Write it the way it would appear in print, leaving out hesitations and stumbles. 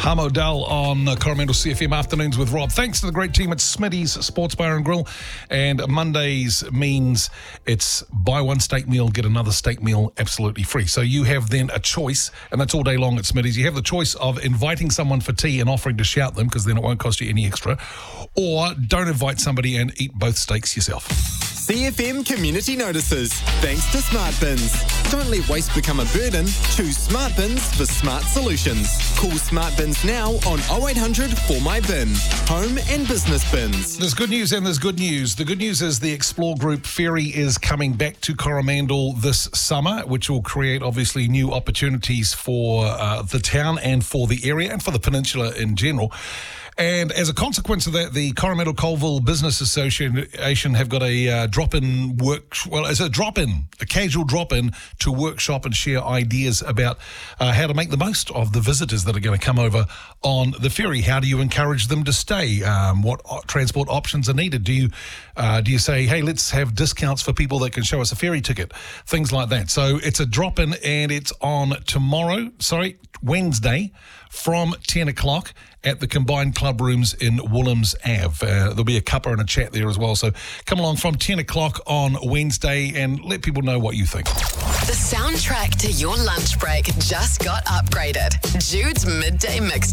Hamo Dell on Coromandel CFM Afternoons with Rob. Thanks to the great team at Smitty's Sports Bar and Grill. And Mondays means it's buy one steak meal, get another steak meal absolutely free. So you have then a choice, and that's all day long at Smitty's. You have the choice of inviting someone for tea and offering to shout them, because then it won't cost you any extra, or don't invite somebody and eat both steaks yourself. CFM Community Notices. Thanks to Smart Bins. Don't let waste become a burden. Choose Smart Bins for smart solutions. Call Smart Bins now on 0800 for my bin. Home and business bins. There's good news and there's good news. The good news is the Explore Group Ferry is coming back to Coromandel this summer, which will create obviously new opportunities for the town and for the area and for the peninsula in general. And as a consequence of that, the Coromandel Colville Business Association have got a drop-in a casual drop-in to workshop and share ideas about how to make the most of the visitors that are going to come over on the ferry. How do you encourage them to stay? What transport options are needed? Do you say, hey, let's have discounts for people that can show us a ferry ticket? Things like that. So it's a drop-in, and it's on Wednesday from 10 o'clock at the combined club rooms in Woolhams Ave. There'll be a cuppa and a chat there as well. So come along from 10 o'clock on Wednesday and let people know what you think. The soundtrack to your lunch break just got upgraded. Jude's Midday Mixtape.